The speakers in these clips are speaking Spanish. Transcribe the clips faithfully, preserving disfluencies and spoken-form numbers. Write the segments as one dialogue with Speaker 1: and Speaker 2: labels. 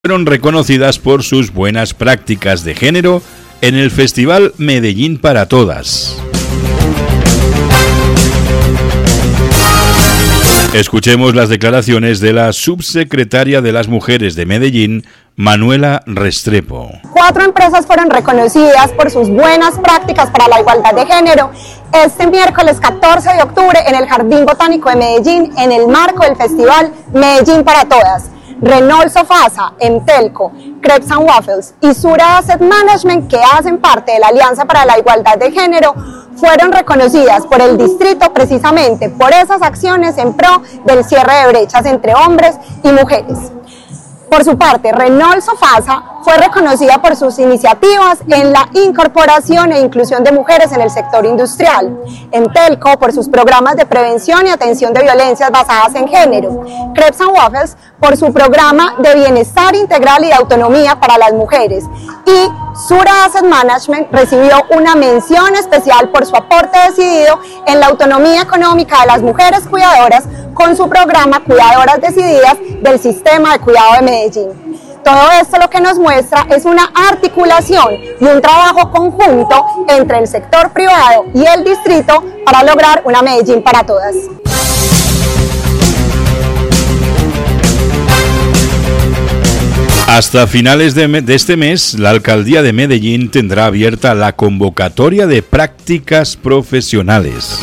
Speaker 1: fueron reconocidas por sus buenas prácticas de género en el Festival Medellín para Todas. Escuchemos las declaraciones de la subsecretaria de las Mujeres de Medellín, Manuela Restrepo.
Speaker 2: Cuatro empresas fueron reconocidas por sus buenas prácticas para la igualdad de género este miércoles catorce de octubre en el Jardín Botánico de Medellín en el marco del Festival Medellín para Todas. Renault Sofasa, Emtelco, Crepes and Waffles y Sura Asset Management, que hacen parte de la Alianza para la Igualdad de Género, fueron reconocidas por el distrito precisamente por esas acciones en pro del cierre de brechas entre hombres y mujeres. Por su parte, Renault Sofasa fue reconocida por sus iniciativas en la incorporación e inclusión de mujeres en el sector industrial. Emtelco por sus programas de prevención y atención de violencias basadas en género. Crepes and Waffles por su programa de bienestar integral y de autonomía para las mujeres. Y Sura Asset Management recibió una mención especial por su aporte decidido en la autonomía económica de las mujeres cuidadoras con su programa Cuidadoras Decididas del Sistema de Cuidado de Medellín. Todo esto lo que nos muestra es una articulación y un trabajo conjunto entre el sector privado y el distrito para lograr una Medellín para todas.
Speaker 1: Hasta finales de, de este mes, la Alcaldía de Medellín tendrá abierta la convocatoria de prácticas profesionales.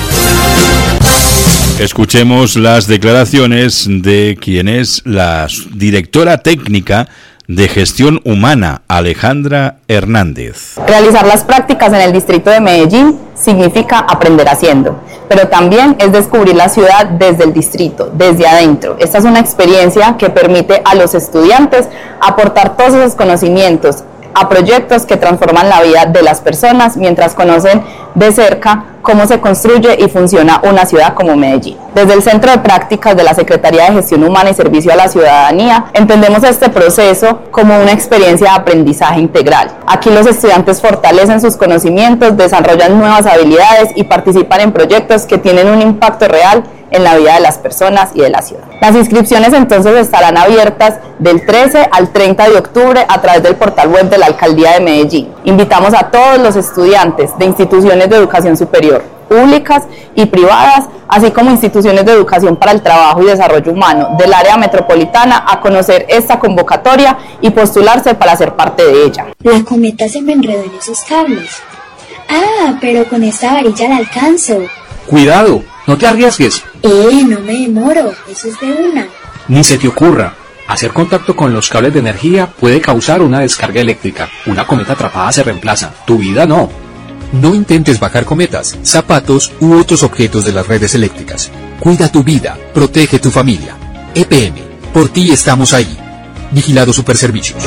Speaker 1: Escuchemos las declaraciones de quien es la directora técnica de Gestión Humana, Alejandra Hernández.
Speaker 3: Realizar las prácticas en el distrito de Medellín significa aprender haciendo, pero también es descubrir la ciudad desde el distrito, desde adentro. Esta es una experiencia que permite a los estudiantes aportar todos esos conocimientos a proyectos que transforman la vida de las personas mientras conocen de cerca cómo se construye y funciona una ciudad como Medellín. Desde el Centro de Prácticas de la Secretaría de Gestión Humana y Servicio a la Ciudadanía, entendemos este proceso como una experiencia de aprendizaje integral. Aquí los estudiantes fortalecen sus conocimientos, desarrollan nuevas habilidades y participan en proyectos que tienen un impacto real en la vida de las personas y de la ciudad. Las inscripciones entonces estarán abiertas del trece al treinta de octubre a través del portal web de la Alcaldía de Medellín. Invitamos a todos los estudiantes de instituciones de educación superior, públicas y privadas, así como instituciones de educación para el trabajo y desarrollo humano del área metropolitana a conocer esta convocatoria y postularse para ser parte de ella.
Speaker 4: La cometa se me enredó en esos cables. Ah, pero con esta varilla la alcanzo.
Speaker 5: Cuidado, no te arriesgues.
Speaker 4: Eh, no me demoro, eso es de una.
Speaker 5: Ni se te ocurra. Hacer contacto con los cables de energía puede causar una descarga eléctrica. Una cometa atrapada se reemplaza, tu vida no.
Speaker 6: No intentes bajar cometas, zapatos u otros objetos de las redes eléctricas. Cuida tu vida, protege tu familia. E P M, por ti estamos ahí. Vigilado Superservicios.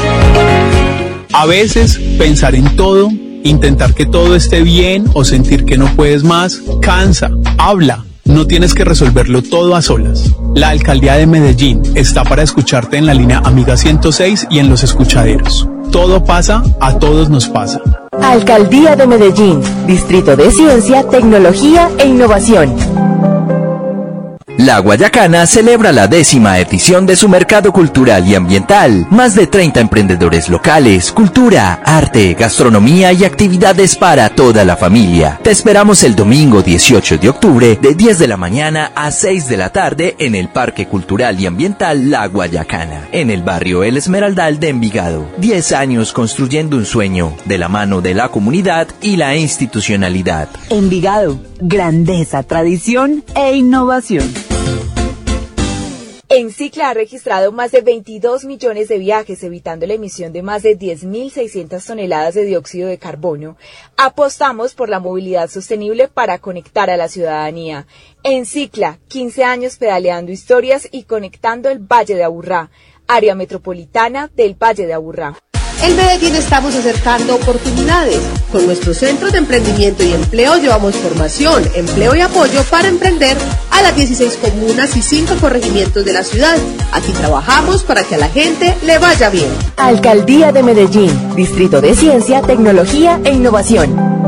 Speaker 7: A veces, pensar en todo, intentar que todo esté bien o sentir que no puedes más, cansa. Habla. No tienes que resolverlo todo a solas. La Alcaldía de Medellín está para escucharte en la línea Amiga ciento seis y en los escuchaderos. Todo pasa, a todos nos pasa.
Speaker 8: Alcaldía de Medellín, Distrito de Ciencia, Tecnología e Innovación.
Speaker 9: La Guayacana celebra la décima edición de su mercado cultural y ambiental. Más de treinta emprendedores locales, cultura, arte, gastronomía y actividades para toda la familia. Te esperamos el domingo dieciocho de octubre de diez de la mañana a seis de la tarde en el Parque Cultural y Ambiental La Guayacana, en el barrio El Esmeraldal de Envigado. diez años construyendo un sueño de la mano de la comunidad y la institucionalidad.
Speaker 8: Envigado, grandeza, tradición e innovación.
Speaker 10: Encicla ha registrado más de veintidós millones de viajes, evitando la emisión de más de diez mil seiscientas toneladas de dióxido de carbono. Apostamos por la movilidad sostenible para conectar a la ciudadanía. Encicla, quince años pedaleando historias y conectando el Valle de Aburrá, área metropolitana del Valle de Aburrá.
Speaker 11: En Medellín estamos acercando oportunidades. Con nuestros centros de emprendimiento y empleo llevamos formación, empleo y apoyo para emprender a las dieciséis comunas y cinco corregimientos de la ciudad. Aquí trabajamos para que a la gente le vaya bien.
Speaker 8: Alcaldía de Medellín, Distrito de Ciencia, Tecnología e Innovación.